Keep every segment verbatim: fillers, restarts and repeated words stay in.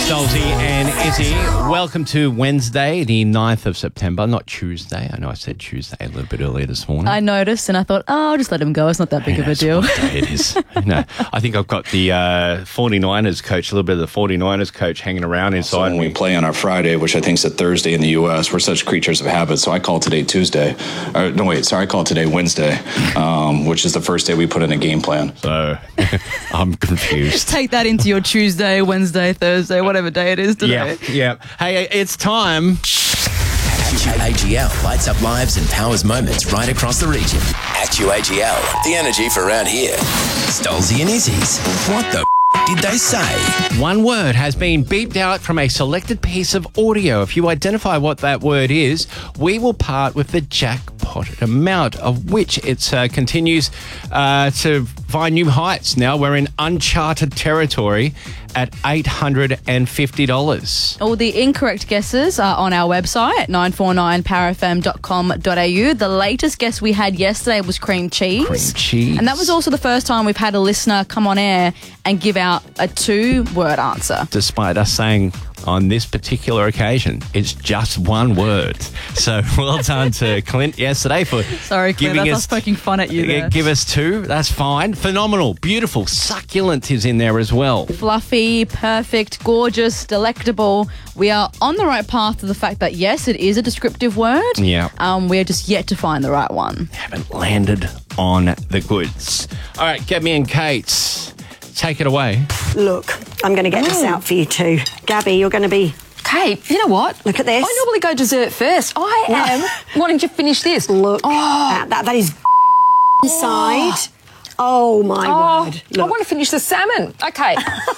Stolzy and Izzy. Welcome to Wednesday, the ninth of September, not Tuesday. I know I said Tuesday a little bit earlier this morning. I noticed and I thought, oh, I'll just let him go. It's not that big of a deal. What day it is. No, I think I've got the uh, forty-niners coach, a little bit of the forty-niners coach hanging around inside. So when we play on our Friday, which I think is a Thursday in the U S, we're such creatures of habit. So I call today Tuesday. Or, no, wait, sorry, I call today Wednesday, um, which is the first day we put in a game plan. So I'm confused. Take that into your Tuesday, Wednesday, Thursday, whatever day it is today. Yeah, yeah. Hey, it's time. Actu A G L lights up lives and powers moments right across the region. Actu A G L, the energy for around here. Stolzy and Izzy's. What the did they say? One word has been beeped out from a selected piece of audio. If you identify what that word is, we will part with the jackpotted amount, of which it uh, continues uh, to find new heights. Now we're in uncharted territory at eight hundred fifty dollars. All the incorrect guesses are on our website, nine four nine power f m dot com dot a u. The latest guess we had yesterday was cream cheese. Cream cheese. And that was also the first time we've had a listener come on air and give out a two-word answer. Despite us saying on this particular occasion, it's just one word. So well done to Clint yesterday for Sorry, Clint, giving that's us, us poking fun at you there. Give us two. That's fine. Phenomenal. Beautiful. Succulent is in there as well. Fluffy, perfect, gorgeous, delectable. We are on the right path to the fact that, yes, it is a descriptive word. Yeah. Um, we're just yet to find the right one. Haven't landed on the goods. All right, Gabby and Kate, take it away. Look, I'm going to get this out for you too. Gabby, you're going to be... Kate, you know what? Look at this. I normally go dessert first. I am wanting to finish this. Look, Oh. at that, that is inside. Oh, my Oh, word. I Look. want to finish the salmon. Okay.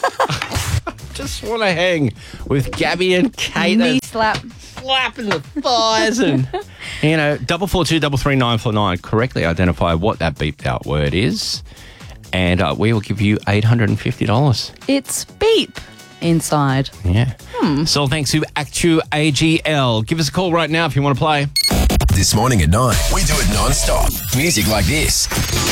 Just want to hang with Gabby and Kate. Knee slap. Slapping the thighs and, you know, double four two double three nine four nine. Correctly identify what that beeped out word is, and uh, we will give you eight hundred fifty dollars. It's beep inside. Yeah. So thanks to Actu A G L. Give us a call right now if you want to play. This morning at nine, we do it non-stop. Music like this.